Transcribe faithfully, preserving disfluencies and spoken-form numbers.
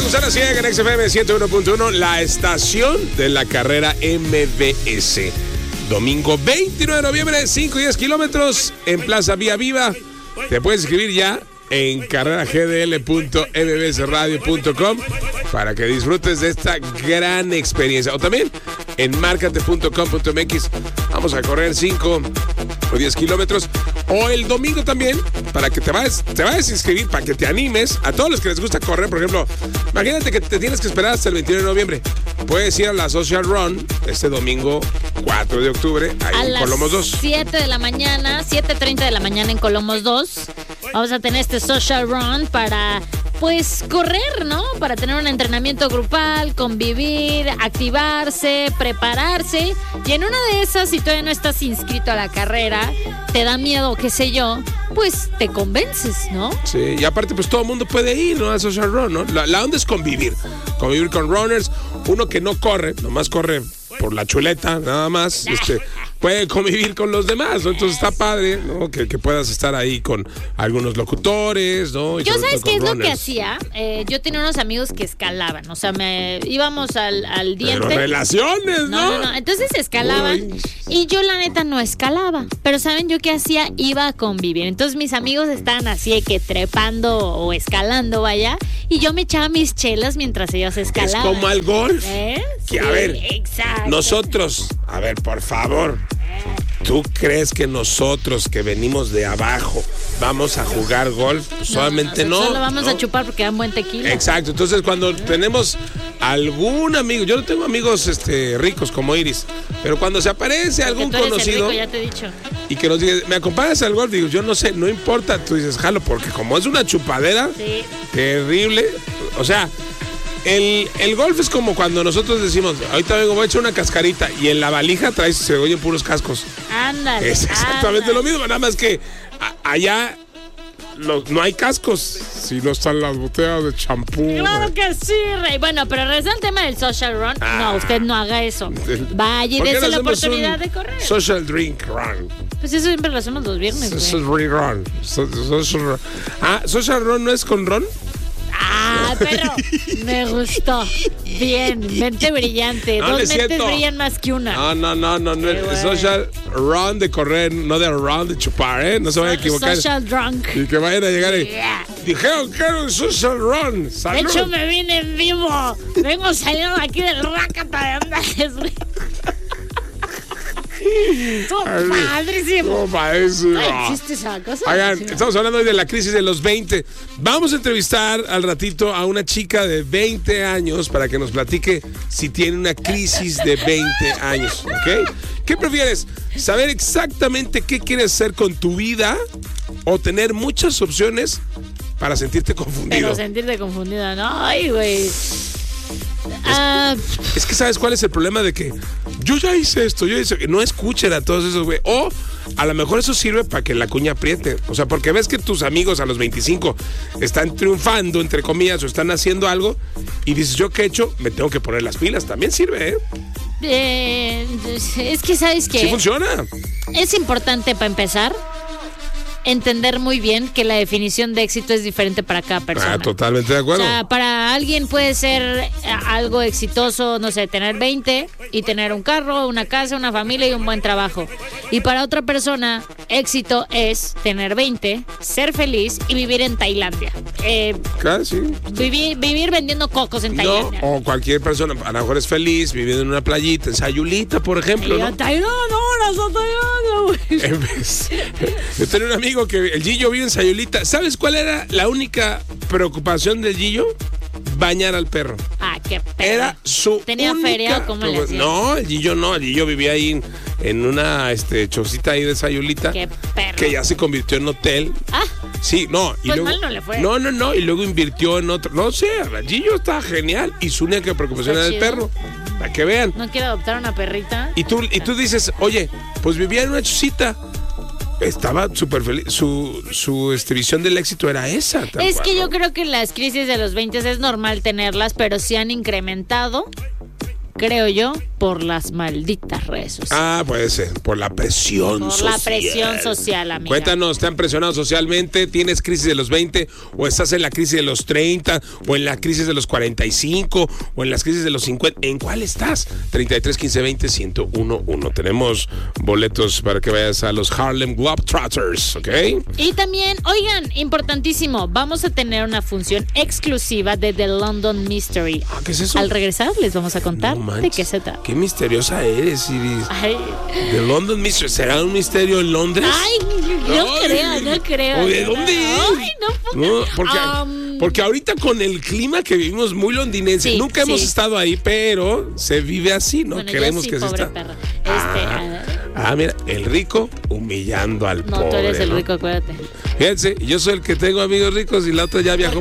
Gusana Ciega en X F M ciento uno punto uno, la estación de la carrera M B S. Domingo veintinueve de noviembre, cinco y diez kilómetros en Plaza Vía Viva. Te puedes inscribir ya en carrera g d l punto m b s radio punto com para que disfrutes de esta gran experiencia. O también en marcate punto com punto m x. Vamos a correr cinco o diez kilómetros. O el domingo también, para que te vayas, te vayas a inscribir, para que te animes. A todos los que les gusta correr, por ejemplo, imagínate que te tienes que esperar hasta el veintiuno de noviembre. Puedes ir a la Social Run este domingo cuatro de octubre, ahí a en Colomos dos. A las siete de la mañana, siete treinta de la mañana en Colomos dos. Vamos a tener este Social Run para, pues, correr, ¿no? Para tener un entrenamiento grupal, convivir, activarse, prepararse. Y en una de esas, si todavía no estás inscrito a la carrera, te da miedo, qué sé yo, pues te convences, ¿no? Sí, y aparte, pues todo el mundo puede ir, ¿no? A Social Run, ¿no? La, la onda es convivir. Convivir con runners. Uno que no corre, nomás corre por la chuleta, nada más, este, puede convivir con los demás, ¿no? Entonces está padre, ¿no? Que, que puedas estar ahí con algunos locutores, ¿no? Y yo, ¿sabes qué es runners. lo que hacía? Eh, yo tenía unos amigos que escalaban, o sea, me íbamos al, al diente. Pero relaciones, ¿no? No, no, no. Entonces escalaban. Uy. Y yo, la neta, no escalaba. Pero ¿saben yo qué hacía? Iba a convivir. Entonces mis amigos estaban así de que trepando o escalando, vaya. Y yo me echaba mis chelas mientras ellos escalaban. Es como al golf. ¿Eh? Que, sí, a ver, exacto. Nosotros, a ver, por favor. ¿Tú crees que nosotros que venimos de abajo vamos a jugar golf? Pues no, solamente no. Solo vamos ¿no? a chupar porque dan buen tequila. Exacto. Entonces, cuando ¿Eh? tenemos algún amigo, yo no tengo amigos este, ricos como Iris, pero cuando se aparece algún tú eres conocido el rico, ya te he dicho. Y que nos diga, ¿me acompañas al golf? Digo, yo no sé, no importa. Tú dices, jalo, porque como es una chupadera sí. terrible, o sea... El, el golf es como cuando nosotros decimos, ahorita vengo, voy a echar una cascarita, y en la valija traes, se oyen puros cascos. Ándale. Es exactamente ándale. lo mismo, nada más que a, allá lo, no hay cascos, si no están las botellas de champú. Claro que sí, Rey. Bueno, pero regresando al tema del Social Run, ah, no, usted no haga eso. Vaya y dése la oportunidad de correr. Social Drink Run. Pues eso siempre lo hacemos los viernes, güey. Social Run. Social Run. Ah, Social Run no es con ron. Ah, pero me gustó. Bien, mente brillante. No, Dos mentes siento. brillan más que una. No, no, no, no. no es social run de correr, no de run de chupar, ¿eh? No se vayan a equivocar. Social drunk. Y que vayan a llegar y Yeah. dijeron que era un social run. ¡Salud! De hecho, me vine en vivo. Vengo saliendo aquí del Rácata de Andares, güey. ¡Todo padrísimo! ¡Todo padrísimo! Ay, ¿existe esa cosa? Oigan, Sí. estamos hablando hoy de la crisis de los veinte. Vamos a entrevistar al ratito a una chica de veinte años para que nos platique si tiene una crisis de veinte años, ¿ok? ¿Qué prefieres? ¿Saber exactamente qué quieres hacer con tu vida o tener muchas opciones para sentirte confundido? Pero sentirte confundida, ¿no? Ay, güey. Ah, Es que ¿sabes cuál es el problema? De que yo ya hice esto, yo hice... No escuchen a todos esos, güey. O a lo mejor eso sirve para que la cuña apriete. O sea, porque ves que tus amigos a los veinticinco están triunfando, entre comillas, o están haciendo algo, y dices, ¿yo qué he hecho? Me tengo que poner las pilas. También sirve, ¿eh? eh, es que, ¿sabes qué? Sí funciona. Es importante, para empezar, entender muy bien que la definición de éxito es diferente para cada persona. Ah, totalmente de acuerdo. O sea, para alguien puede ser algo exitoso, no sé, tener veinte y tener un carro, una casa, una familia y un buen trabajo. Y para otra persona, éxito es tener veinte, ser feliz y vivir en Tailandia. Eh, Claro, sí. vivir, vivir vendiendo cocos en No, Tailandia. o cualquier persona, a lo mejor es feliz viviendo en una playita, en Sayulita, por ejemplo, Y yo, ¿no? Tailandia, no, no, Tailandia, güey. En vez- Yo tenía un amigo que el Gillo vive en Sayulita. ¿Sabes cuál era la única preocupación del Gillo? Bañar al perro. Ah, qué perro. Era su ¿Tenía única feria o cómo le preocup- hacía? No, el Gillo no. El Gillo vivía ahí en, en una este, chocita ahí de Sayulita. Qué perro. Que ya se convirtió en hotel. Ah, Sí, no. Y Pues luego, mal no le fue. No, no, no. Y luego invirtió en otro. No sé, el Gillo está genial. Y su única preocupación Está era el chido. perro. Para que vean. no quiero adoptar una perrita. Y tú, y tú dices, oye, pues vivía en una chocita. Estaba súper feliz. Su, su este, visión del éxito era esa. tal Es cual, que ¿no? yo creo que las crisis de los veinte es normal tenerlas, pero sí han incrementado creo yo, por las malditas redes sociales. Ah, puede ser, por la presión por social. la presión social, amiga. Cuéntanos, ¿te han presionado socialmente? ¿Tienes crisis de los veinte? ¿O estás en la crisis de los treinta? ¿O en la crisis de los cuarenta y cinco? ¿O en las crisis de los cincuenta? ¿En cuál estás? treinta y tres, quince, veinte, ciento uno, uno. Tenemos boletos para que vayas a los Harlem Globetrotters, ¿ok? Y también, oigan, importantísimo, vamos a tener una función exclusiva de The London Mystery. Ah, ¿qué es eso? Al regresar les vamos a contar No de qué se trata. Qué misteriosa eres, Iris. Ay, The London Mystery. ¿Será un misterio en Londres? ay, no Ay. creo, no creo. ¿O de dónde es? Ay, no, No, porque, um, porque ahorita con el clima que vivimos muy londinense, Sí, nunca hemos sí. estado ahí, pero se vive así, ¿no? Bueno, yo Queremos sí, que se pobre está. perra. Este, Ah, ah, mira, el rico humillando al no, pobre. tú eres el ¿no? rico, acuérdate. Fíjense, yo soy el que tengo amigos ricos y la otra ya viajó